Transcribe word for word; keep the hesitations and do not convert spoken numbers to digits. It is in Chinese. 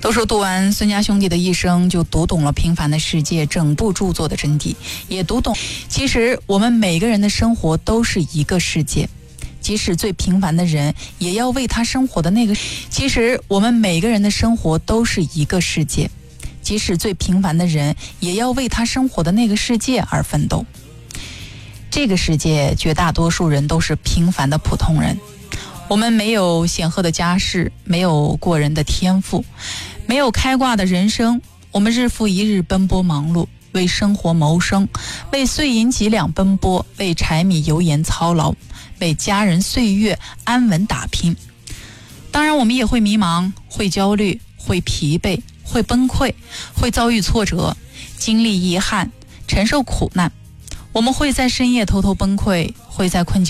都说读完孙家兄弟的一生，就读懂了《平凡的世界》整部著作的真谛，也读懂其实我们每个人的生活都是一个世界，即使最平凡的人也要为他生活的那个其实我们每个人的生活都是一个世界，即使最平凡的人也要为他生活的那个世界而奋斗。这个世界绝大多数人都是平凡的普通人，我们没有显赫的家世，没有过人的天赋，没有开挂的人生，我们日复一日奔波忙碌，为生活谋生，为碎银几两奔波，为柴米油盐操劳，为家人岁月安稳打拼。当然我们也会迷茫，会焦虑，会疲惫，会崩溃，会遭遇挫折，经历遗憾，承受苦难。我们会在深夜偷偷崩溃，会在困境